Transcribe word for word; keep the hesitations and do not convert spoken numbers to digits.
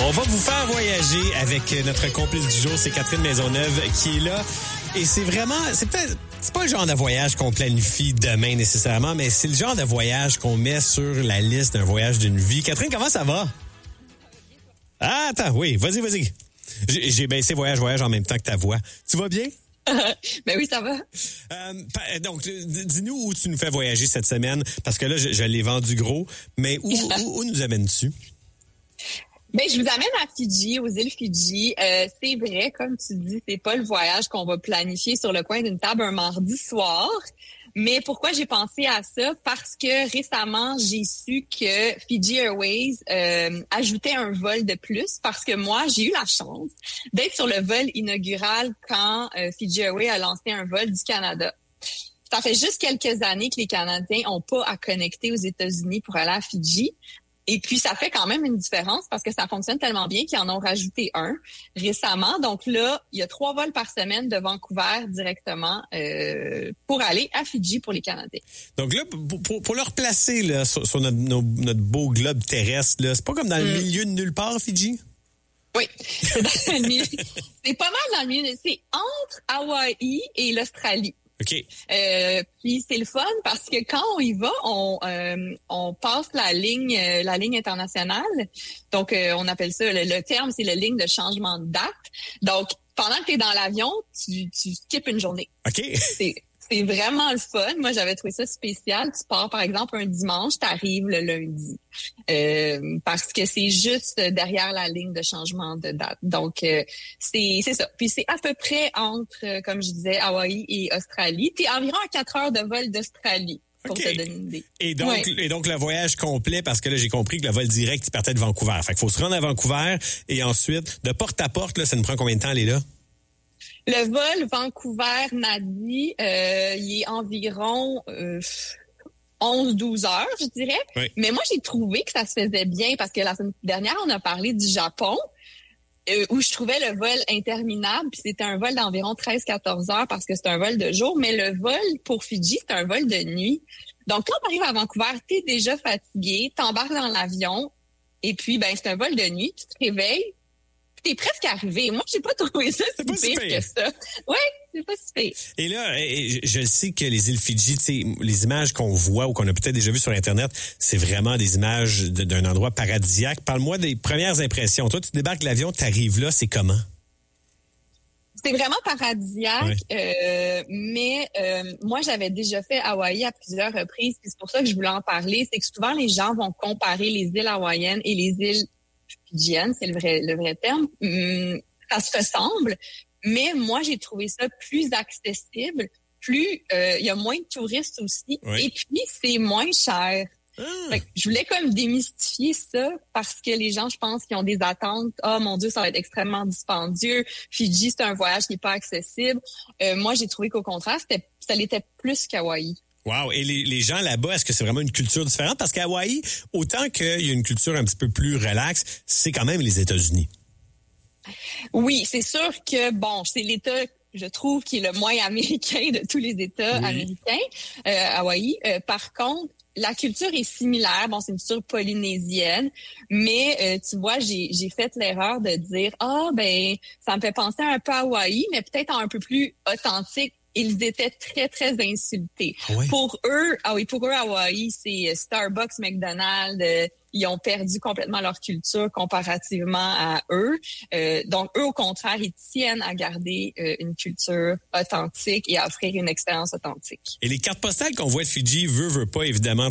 On va vous faire voyager avec notre complice du jour, c'est Catherine Maisonneuve qui est là. Et c'est vraiment, c'est peut-être, c'est pas le genre de voyage qu'on planifie demain nécessairement, mais c'est le genre de voyage qu'on met sur la liste d'un voyage d'une vie. Catherine, comment ça va? Ah, attends, oui, vas-y, vas-y. J'ai, j'ai baissé voyage, voyage en même temps que ta voix. Tu vas bien? Ben oui, ça va. Euh, donc, dis-nous où tu nous fais voyager cette semaine, parce que là, je, je l'ai vendu gros, mais où, où, où nous amènes-tu? Ben, je vous amène à Fidji, aux îles Fidji. Euh, c'est vrai, comme tu dis, c'est pas le voyage qu'on va planifier sur le coin d'une table un mardi soir. Mais pourquoi j'ai pensé à ça? Parce que récemment, j'ai su que Fiji Airways euh, ajoutait un vol de plus parce que moi, j'ai eu la chance d'être sur le vol inaugural quand euh, Fiji Airways a lancé un vol du Canada. Ça fait juste quelques années que les Canadiens n'ont pas à connecter aux États-Unis pour aller à Fidji. Et puis, ça fait quand même une différence parce que ça fonctionne tellement bien qu'ils en ont rajouté un récemment. Donc là, il y a trois vols par semaine de Vancouver directement euh, pour aller à Fidji pour les Canadiens. Donc là, pour, pour, pour le replacer là, sur, sur notre, nos, notre beau globe terrestre, là, c'est pas comme dans le mm. milieu de nulle part, Fidji? Oui, c'est, dans le milieu, c'est pas mal dans le milieu. C'est entre Hawaï et l'Australie. OK. Euh, puis c'est le fun parce que quand on y va, on euh, on passe la ligne euh, la ligne internationale. Donc euh, on appelle ça le, le terme, c'est la ligne de changement de date. Donc pendant que tu es dans l'avion, tu tu skippes une journée. OK. C'est c'est vraiment le fun. Moi, j'avais trouvé ça spécial. Tu pars, par exemple, un dimanche, tu arrives le lundi. Euh, parce que c'est juste derrière la ligne de changement de date. Donc, euh, c'est c'est ça. Puis c'est à peu près entre, comme je disais, Hawaï et Australie. Puis environ à quatre heures de vol d'Australie. Pour okay. te donner une idée. Et donc, ouais. et donc, le voyage complet, parce que là, j'ai compris que le vol direct, il partait de Vancouver. Fait qu'il faut se rendre à Vancouver et ensuite, de porte à porte, là, ça nous prend combien de temps aller là? Le vol Vancouver-Nadi, euh, il est environ euh, onze douze heures, je dirais. Oui. Mais moi, j'ai trouvé que ça se faisait bien parce que la semaine dernière, on a parlé du Japon, euh, où je trouvais le vol interminable. Puis c'était un vol d'environ treize quatorze heures parce que c'est un vol de jour. Mais le vol pour Fidji, c'est un vol de nuit. Donc, quand on arrive à Vancouver, t'es déjà fatigué, t'embarques dans l'avion. Et puis, ben c'est un vol de nuit. Tu te réveilles. T'es presque arrivé. Moi, j'ai pas trouvé ça si pire, si pire que ça. Oui, c'est pas si pire. Et là, je sais que les îles Fidji, tu sais, les images qu'on voit ou qu'on a peut-être déjà vues sur Internet, c'est vraiment des images de, d'un endroit paradisiaque. Parle-moi des premières impressions. Toi, tu débarques l'avion, t'arrives là, c'est comment? C'est vraiment paradisiaque, ouais. euh, mais euh, moi, j'avais déjà fait Hawaï à plusieurs reprises, puis c'est pour ça que je voulais en parler. C'est que souvent, les gens vont comparer les îles hawaïennes et les îles fidjiennes, c'est le vrai, le vrai terme. Hum, ça se ressemble, mais moi, j'ai trouvé ça plus accessible, plus euh, il y a moins de touristes aussi, oui. Et puis c'est moins cher. Ah. Fait que je voulais comme démystifier ça parce que les gens, je pense, qui ont des attentes. Ah, oh, mon Dieu, ça va être extrêmement dispendieux. Fidji, c'est un voyage qui n'est pas accessible. Euh, moi, j'ai trouvé qu'au contraire, c'était, ça l'était plus qu'Hawaï. Wow! Et les, les gens là-bas, est-ce que c'est vraiment une culture différente? Parce qu'à Hawaï, autant qu'il y a une culture un petit peu plus relaxe, c'est quand même les États-Unis. Oui, c'est sûr que, bon, c'est l'État, je trouve, qui est le moins américain de tous les États oui. américains, euh, Hawaï. Euh, par contre, la culture est similaire. Bon, c'est une culture polynésienne, mais euh, tu vois, j'ai j'ai fait l'erreur de dire ah ben ça me fait penser un peu à Hawaï, mais peut-être un peu plus authentique. Ils étaient très, très insultés. Ah oui? Pour eux, ah oui, pour eux, Hawaï, c'est Starbucks, McDonald's, euh, ils ont perdu complètement leur culture comparativement à eux. Euh, donc, eux, au contraire, ils tiennent à garder euh, une culture authentique et à offrir une expérience authentique. Et les cartes postales qu'on voit de Fidji, veut, veut pas, évidemment,